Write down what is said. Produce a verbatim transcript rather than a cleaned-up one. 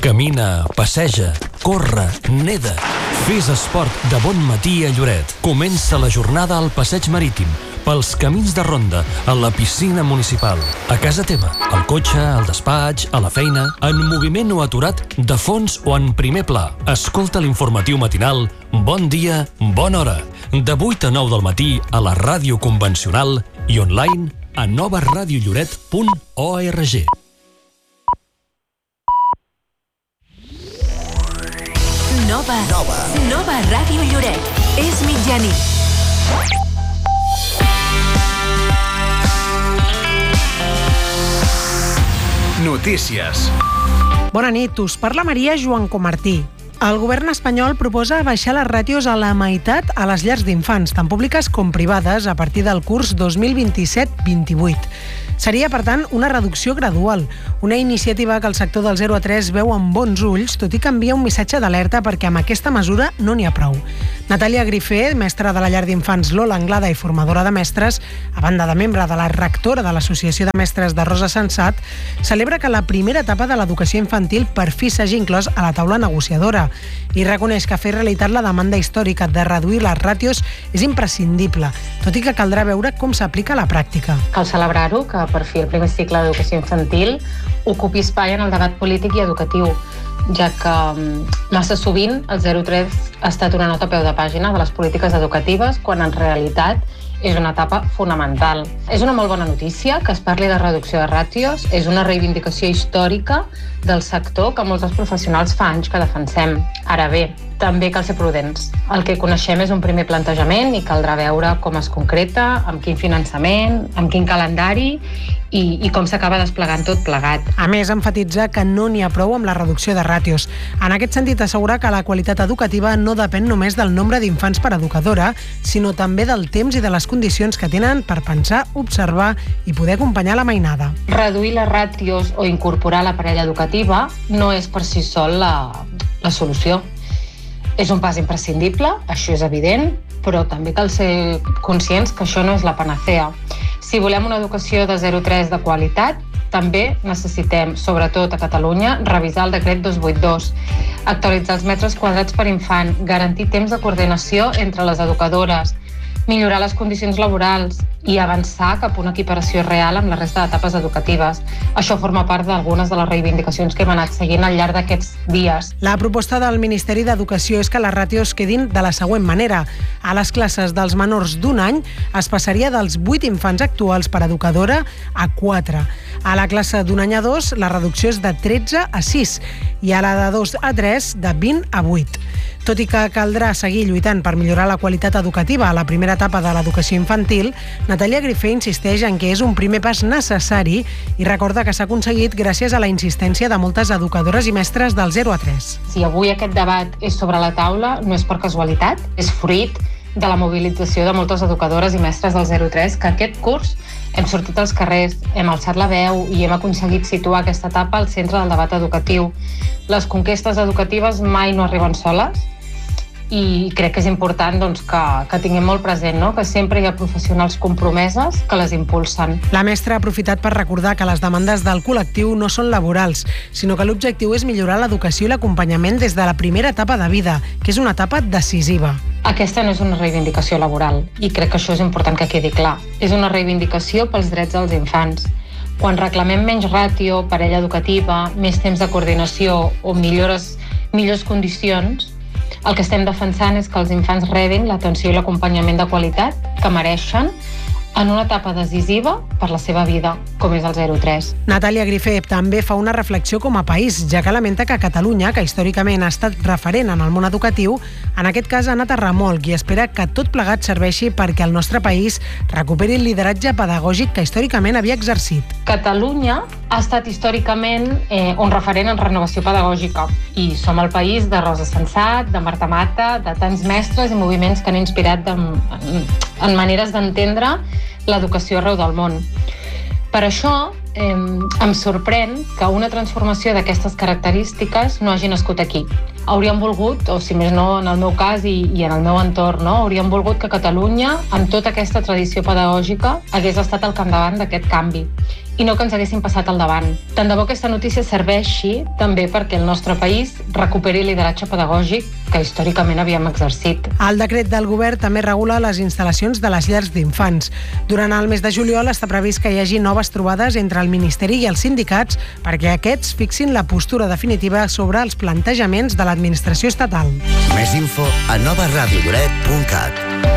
Camina, passeja, corre, neda. Fes esport de bon matí a Lloret. Comença la jornada al passeig marítim, pels camins de ronda, a la piscina municipal, a casa teva, al cotxe, al despatx, a la feina, en moviment o aturat, de fons o en primer pla. Escolta l'informatiu matinal Bon dia, bona hora. De vuit a nou del matí a la ràdio convencional i online a nova radio lloret punt org. Nova. Nova. Nova Ràdio Lloret. És mitjanit. Notícies. Bona nit, us parla Maria Joan Comartí. El govern espanyol proposa baixar les ràtios a la meitat a les llars d'infants, tant públiques com privades, a partir del curs dos mil vint-i-set vint-i-vuit. Seria, per tant, una reducció gradual, una iniciativa que el sector del zero a tres veu amb bons ulls, tot i que envia un missatge d'alerta perquè amb aquesta mesura no n'hi ha prou. Natàlia Grifé, mestra de la llar d'infants Lola Anglada i formadora de mestres, a banda de membre de la rectora de l'Associació de Mestres de Rosa Sensat, celebra que la primera etapa de l'educació infantil per fi s'hagi inclòs a la taula negociadora i reconeix que fer realitat la demanda històrica de reduir les ràtios és imprescindible, tot i que caldrà veure com s'aplica a la pràctica. Cal celebrar-ho, que per fi el primer cicle d'educació infantil ocupi espai en el debat polític i educatiu, ja que massa sovint el zero tres ha estat una nota a peu de pàgina de les polítiques educatives, quan en realitat és una etapa fonamental. És una molt bona notícia que es parli de reducció de ràtios, és una reivindicació històrica del sector que molts dels professionals fa anys que defensem. Ara bé, també cal ser prudents. El que coneixem és un primer plantejament i caldrà veure com es concreta, amb quin finançament, amb quin calendari i, i com s'acaba desplegant tot plegat. A més, emfatitza que no n'hi ha prou amb la reducció de ràtios. En aquest sentit, assegura que la qualitat educativa no depèn només del nombre d'infants per educadora, sinó també del temps i de les condicions que tenen per pensar, observar i poder acompanyar la mainada. Reduir les ràtios o incorporar la parella educativa no és per si sol la, la solució. És un pas imprescindible, això és evident, però també cal ser conscients que això no és la panacea. Si volem una educació de zero tres de qualitat, també necessitem, sobretot a Catalunya, revisar el decret dos cents vuitanta dos, actualitzar els metres quadrats per infant, garantir temps de coordinació entre les educadores, millorar les condicions laborals i avançar cap a una equiparació real amb la resta d'etapes educatives. Això forma part d'algunes de les reivindicacions que hem anat seguint al llarg d'aquests dies. La proposta del Ministeri d'Educació és que les ràtios quedin de la següent manera. A les classes dels menors d'un any es passaria dels vuit infants actuals per educadora a quatre. A la classe d'un any a dos la reducció és de tretze a sis i a la de dos a tres de vint a vuit. Tot i que caldrà seguir lluitant per millorar la qualitat educativa a la primera etapa de l'educació infantil, Natàlia Grifé insisteix en que és un primer pas necessari i recorda que s'ha aconseguit gràcies a la insistència de moltes educadores i mestres del zero a tres. Si avui aquest debat és sobre la taula, no és per casualitat, és fruit de la mobilització de moltes educadores i mestres del zero tres, que aquest curs hem sortit als carrers, hem alçat la veu i hem aconseguit situar aquesta etapa al centre del debat educatiu. Les conquestes educatives mai no arriben soles, i crec que és important doncs, que, que tinguem molt present, no? Que sempre hi ha professionals compromeses que les impulsen. La mestra ha aprofitat per recordar que les demandes del col·lectiu no són laborals, sinó que l'objectiu és millorar l'educació i l'acompanyament des de la primera etapa de vida, que és una etapa decisiva. Aquesta no és una reivindicació laboral i crec que això és important que quedi clar. És una reivindicació pels drets dels infants. Quan reclamem menys ràtio, parella educativa, més temps de coordinació o millores, millors condicions, el que estem defensant és que els infants rebin l'atenció i l'acompanyament de qualitat que mereixen en una etapa decisiva per la seva vida, com és el zero tres. Natàlia Grifé també fa una reflexió com a país, ja que lamenta que Catalunya, que històricament ha estat referent en el món educatiu, en aquest cas ha anat a remolc i espera que tot plegat serveixi perquè el nostre país recuperi el lideratge pedagògic que històricament havia exercit. Catalunya ha estat històricament eh, un referent en renovació pedagògica i som el país de Rosa Sensat, de Marta Mata, de tants mestres i moviments que han inspirat de, en, en maneres d'entendre l'educació arreu del món. Per això eh, em sorprèn que una transformació d'aquestes característiques no hagi nascut aquí, hauríem volgut, o si més no en el meu cas i, i en el meu entorn, no? hauríem volgut que Catalunya, amb tota aquesta tradició pedagògica, hagués estat al capdavant d'aquest canvi i no que ens haguessin passat al davant. Tant de bo aquesta notícia serveixi també perquè el nostre país recuperi el lideratge pedagògic que històricament havíem exercit. El decret del govern també regula les instal·lacions de les llars d'infants. Durant el mes de juliol està previst que hi hagi noves trobades entre el Ministeri i els sindicats perquè aquests fixin la postura definitiva sobre els plantejaments de l'administració estatal. Més info a nova ràdio lloret punt cat.